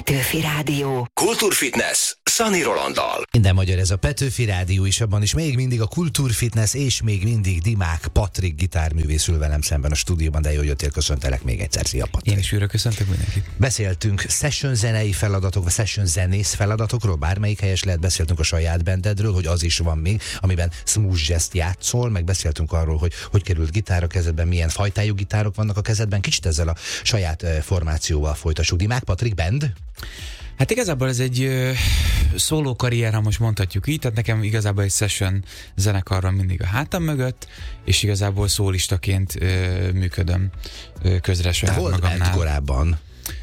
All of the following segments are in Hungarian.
Petőfi Rádió. Kultúrfitness Szani Rolanddal. Minden magyar, ez a Petőfi Rádió is, abban is még mindig a Kultúrfitness, és még mindig Dimák Patrik gitárművész ül velem szemben a stúdióban, de jól jöttél, köszöntelek még egyszer. Szia, Patrik. Én is újra köszöntök mindenkit. Beszéltünk session zenei feladatok, vagy session zenész feladatokról, bármelyik helyes lehet, beszéltünk a saját bandedről, hogy az is van még, amiben smooth jazz játszol, meg beszéltünk arról, hogy került gitár a kezedben, milyen fajtájú gitárok vannak a kezedben, kicsit ezzel a saját formációval folytassuk. Dimák Patrik band? Hát igazából ez egy szóló karrier, ha most mondhatjuk így, tehát nekem igazából egy session zenekar van mindig a hátam mögött, és igazából szólistaként működöm közre saját magamnál. De hol band korábban?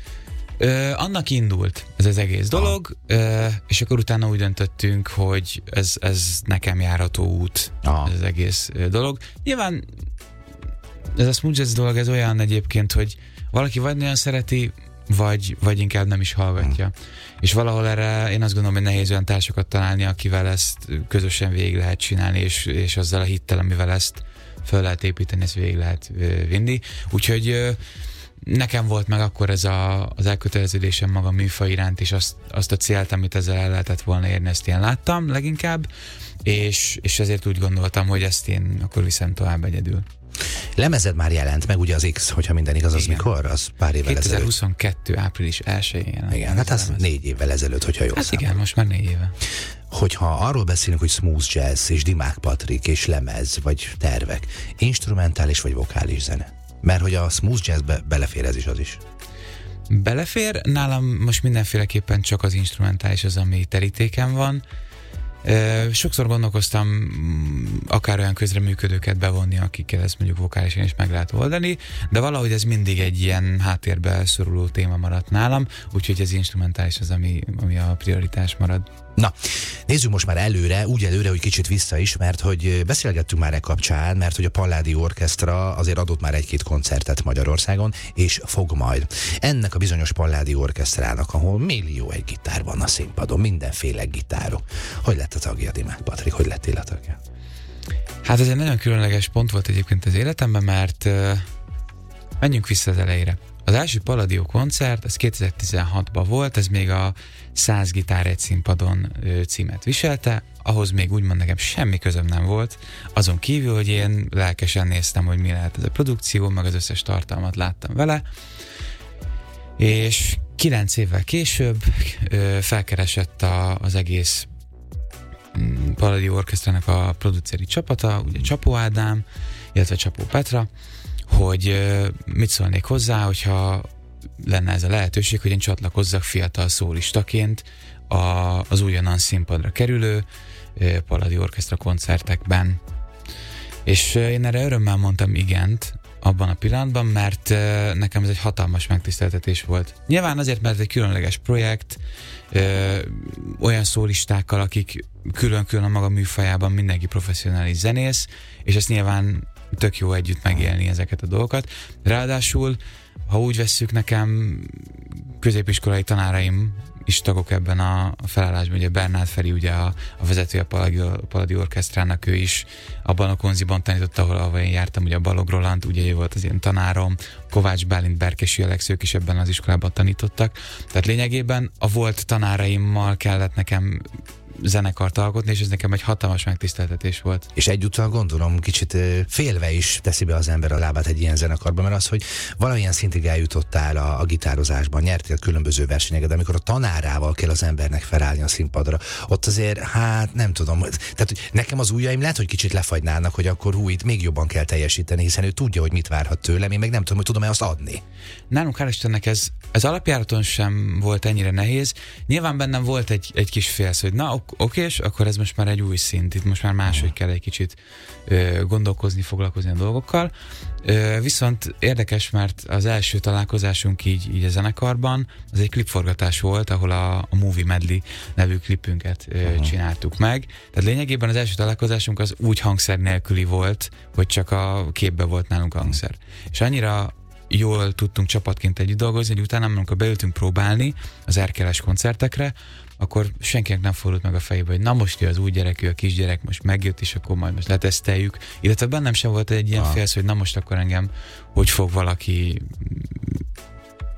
Annak indult ez az egész dolog, és akkor utána úgy döntöttünk, hogy ez nekem járható út, ez az egész dolog. Nyilván ez a smooth jazz dolog, ez olyan egyébként, hogy valaki vagy nagyon szereti, vagy inkább nem is hallgatja. És valahol erre én azt gondolom, hogy nehéz olyan társakat találni, akivel ezt közösen végig lehet csinálni, és azzal a hittel, amivel ezt föl lehet építeni, ezt végig lehet vinni. Úgyhogy nekem volt meg akkor ez az elköteleződésem maga műfaj iránt, és azt a célt, amit ezzel el lehetett volna érni, ezt én láttam leginkább, és ezért úgy gondoltam, hogy ezt én akkor viszem tovább egyedül. Lemezed már jelent meg, ugye az X, hogyha minden igaz, az mikor? Az pár évvel 2022. április 1-én jelent. Igen, hát az 4 évvel ezelőtt, hogyha jól számolom. Igen, most már 4 éve. Hogyha arról beszélünk, hogy smooth jazz, és Dimák Patrik, és lemez, vagy tervek, instrumentális vagy vokális zene? Mert hogy a smooth jazzbe belefér ez is, az is. Belefér, nálam most mindenféleképpen csak az instrumentális az, ami terítéken van. Sokszor gondolkoztam akár olyan közreműködőket bevonni, akikkel ezt mondjuk vokálisan is meg lehet oldani, de valahogy ez mindig egy ilyen háttérbe szoruló téma maradt nálam, úgyhogy az instrumentális az, ami a prioritás marad. Na, nézzük most már előre, úgy előre, hogy kicsit vissza is, mert hogy beszélgettünk már kapcsán, mert hogy a Palladio Orchestra azért adott már 1-2 koncertet Magyarországon, és fog majd. Ennek a bizonyos Palladio Orchestrának, ahol millió egy gitár van a színpadon, mindenféle gitárok. Hogy lett a tagja, Dimák Patrik? Hogy lettél a tagja? Hát ez egy nagyon különleges pont volt egyébként az életemben, mert menjünk vissza az elejére. Az első Palladio koncert, ez 2016-ban volt, ez még a 100 gitár egy színpadon címet viselte, ahhoz még úgymond nekem semmi közöm nem volt, azon kívül, hogy én lelkesen néztem, hogy mi lehet ez a produkció, meg az összes tartalmat láttam vele, és 9 évvel később felkeresett az egész Palladio Orchestrának a produceri csapata, ugye Csapó Ádám, illetve Csapó Petra, hogy mit szólnék hozzá, hogyha lenne ez a lehetőség, hogy én csatlakozzak fiatal szólistaként az újonnan színpadra kerülő Palladio Orchestra koncertekben. És én erre örömmel mondtam igent abban a pillanatban, mert nekem ez egy hatalmas megtiszteltetés volt. Nyilván azért, mert egy különleges projekt, olyan szólistákkal, akik külön-külön a maga műfajában mindenki professzionális zenész, és ezt nyilván tök jó együtt megélni ezeket a dolgokat. Ráadásul, ha úgy vesszük, nekem középiskolai tanáraim is tagok ebben a felállásban, ugye Bernát Feri, ugye a vezetője a Palladio Orchestrának, ő is abban a konziban tanított, ahol én jártam, ugye a Balog Roland, ugye ő volt az én tanárom, Kovács Bálint, Berkesi Alex, ők is ebben az iskolában tanítottak. Tehát lényegében a volt tanáraimmal kellett nekem zenekart alkotni, és ez nekem egy hatalmas megtiszteltetés volt. És egyúttal gondolom kicsit félve is teszi be az ember a lábát egy ilyen zenekarban, mert az, hogy valamilyen szintig eljutottál a gitározásban, nyertél különböző versenyeket, de amikor a tanárával kell az embernek felállni a színpadra, ott azért, hát nem tudom, tehát hogy nekem az ujjaim lehet, hogy kicsit lefagynának, hogy akkor itt még jobban kell teljesíteni, hiszen ő tudja, hogy mit várhat tőlem, én meg nem tudom, hogy tudom-e azt adni. Nálunk hál' Istennek ez alapjáraton sem volt ennyire nehéz. Nyilván bennem volt egy kis félsz, hogy na oké, és akkor ez most már egy új szint, itt most már máshogy kell egy kicsit gondolkozni, foglalkozni a dolgokkal. Viszont érdekes, mert az első találkozásunk így a zenekarban, az egy klipforgatás volt, ahol a Movie Medley nevű klipünket csináltuk meg. Tehát lényegében az első találkozásunk az úgy hangszer nélküli volt, hogy csak a képbe volt nálunk hangszer. És annyira jól tudtunk csapatként együtt dolgozni, hogy utána, amikor beültünk próbálni az Erkeles koncertekre, akkor senkinek nem fordult meg a fejébe, hogy na most ő az új gyerek, ő a kisgyerek, most megjött, és akkor majd most leteszteljük. Illetve bennem sem volt egy ilyen félsz, hogy na most akkor engem hogy fog valaki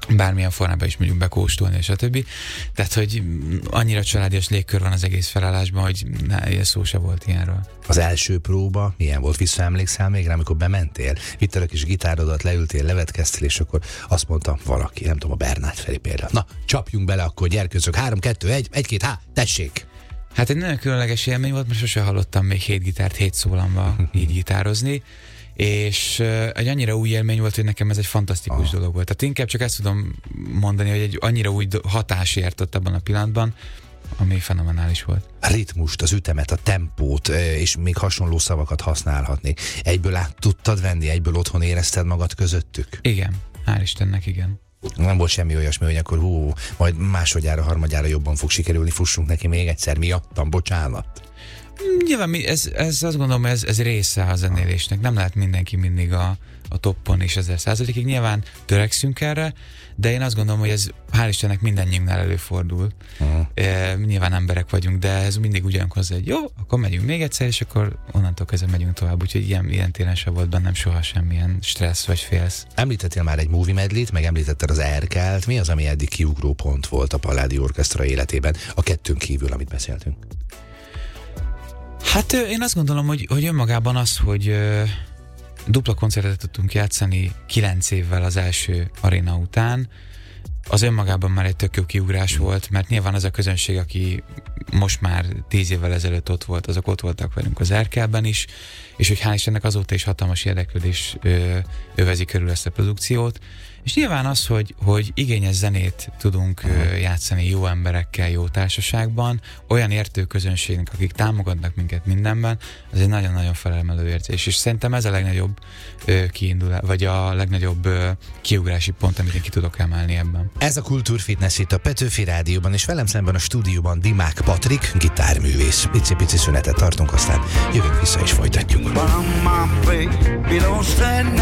bármilyen formában is mondjuk bekóstolni, és a többi. Tehát, hogy annyira családias légkör van az egész felállásban, hogy szó se volt ilyenről. Az első próba milyen volt? Visszaemlékszel még rá, amikor bementél? Vittél a kis gitárodat, leültél, levetkeztél, és akkor azt mondta valaki, nem tudom, a Bernát Feri például. Na, csapjunk bele, akkor gyerkőzök, 3, 2, 1, 1, 2, tessék! Hát egy nagyon különleges élmény volt, mert sose hallottam még 7 gitárt 7 szólamba így gitározni, és egy annyira új élmény volt, hogy nekem ez egy fantasztikus dolog volt. Tehát inkább csak ezt tudom mondani, hogy egy annyira új hatás ért ott abban a pillanatban, ami fenomenális volt. A ritmust, az ütemet, a tempót, és még hasonló szavakat használhatni. Egyből át tudtad venni, egyből otthon érezted magad közöttük? Igen, hál' Istennek, igen. Nem volt semmi olyasmi, hogy akkor majd másodjára, harmadjára jobban fog sikerülni, fussunk neki még egyszer, miattam, bocsánat. Nyilván ez azt gondolom, ez része a zenélésnek. Nem lehet mindenki mindig a toppon és 1000%-ig. Nyilván törekszünk erre, de én azt gondolom, hogy ez hál' Istennek mindannyiunknál előfordul. Nyilván emberek vagyunk, de ez mindig ugyanakkor az egy jó, akkor megyünk még egyszer, és akkor onnantól kezdve megyünk tovább. Úgyhogy ilyen téren sem volt bennem soha semmilyen stressz vagy félsz. Említettél már egy movie medley-t, meg említetted az Erkelt. Mi az, ami eddig kiugró pont volt a Palladio Orchestra életében, a kettőn kívül, amit beszéltünk? Hát én azt gondolom, hogy önmagában az, hogy dupla koncertet tudtunk játszani 9 évvel az első aréna után, az önmagában már egy tök jó kiugrás volt, mert nyilván az a közönség, aki most már 10 évvel ezelőtt ott volt, azok ott voltak velünk az Erkelben is, és hogy hál' Istennek azóta is hatalmas érdeklődés övezi körül ezt a produkciót, és nyilván az, hogy igényes zenét tudunk játszani jó emberekkel, jó társaságban, olyan értő közönségnek, akik támogatnak minket mindenben, az egy nagyon-nagyon felemelő érzés, és szerintem ez a legnagyobb kiindulás, vagy a legnagyobb kiugrási pont, amit én ki tudok emelni ebben. Ez a Kultúrfitness itt a Petőfi Rádióban, és velem szemben a stúdióban Dimák Patrik, gitárművész. Pici szünetet tartunk, aztán jövünk vissza és folytatjuk.